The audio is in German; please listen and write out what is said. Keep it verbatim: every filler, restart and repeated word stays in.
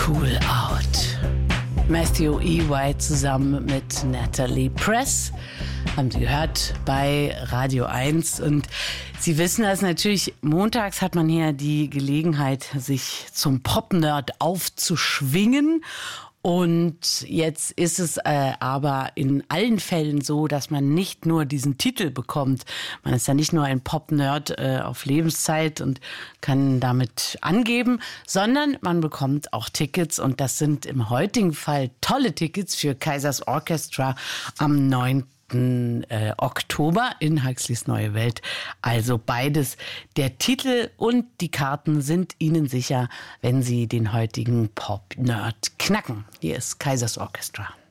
Cool Out. Matthew E. White zusammen mit Natalie Press. Haben Sie gehört bei Radio eins. Und Sie wissen das natürlich, montags hat man hier die Gelegenheit, sich zum Pop-Nerd aufzuschwingen. Und jetzt ist es äh, aber in allen Fällen so, dass man nicht nur diesen Titel bekommt. Man ist ja nicht nur ein Pop-Nerd äh, auf Lebenszeit und kann damit angeben, sondern man bekommt auch Tickets. Und das sind im heutigen Fall tolle Tickets für Kaisers Orchestra am neunten Oktober in Huxleys Neue Welt. Also beides. Der Titel und die Karten sind Ihnen sicher, wenn Sie den heutigen Pop-Nerd knacken. Hier ist Kaisers Orchestra.